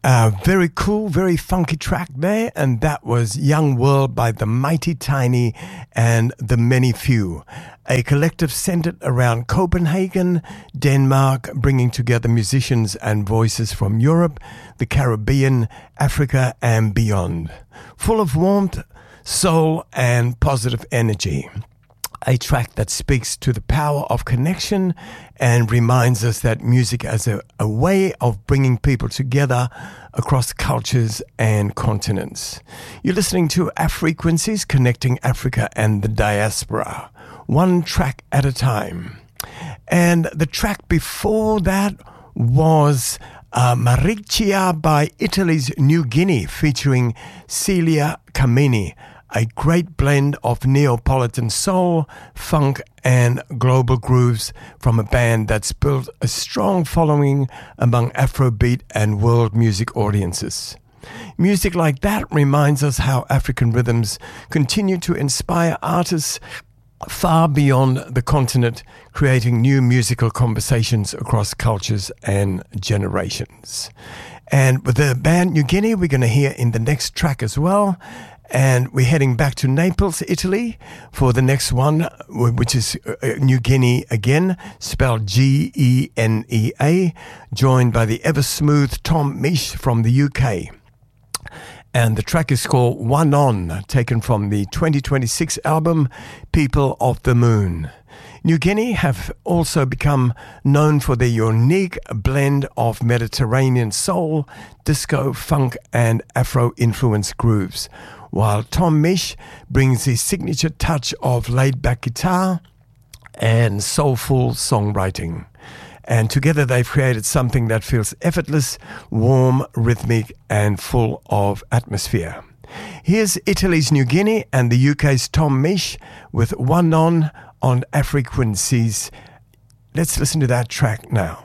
Very cool, very funky track there, and that was Young World by the Mighty Tiny and the Many Few, a collective centered around Copenhagen, Denmark, bringing together musicians and voices from Europe, the Caribbean, Africa, and beyond. Full of warmth, soul, and positive energy. A track that speaks to the power of connection and reminds us that music as a way of bringing people together across cultures and continents. You're listening to Afrequencies, connecting Africa and the diaspora, one track at a time. And the track before that was Mariccia by Italy's New Guinea, featuring Celia Camini, a great blend of Neapolitan soul, funk, and global grooves from a band that's built a strong following among Afrobeat and world music audiences. Music like that reminds us how African rhythms continue to inspire artists far beyond the continent, creating new musical conversations across cultures and generations. And with the band New Guinea, we're going to hear in the next track as well. And we're heading back to Naples, Italy, for the next one, which is New Guinea again, spelled Genea, joined by the ever-smooth Tom Misch from the UK. And the track is called One On, taken from the 2026 album People of the Moon. New Guinea have also become known for their unique blend of Mediterranean soul, disco, funk, and Afro-influenced grooves, while Tom Misch brings his signature touch of laid-back guitar and soulful songwriting. And together they've created something that feels effortless, warm, rhythmic, and full of atmosphere. Here's Italy's New Guinea and the UK's Tom Misch with One On Afrequencies. Let's listen to that track now.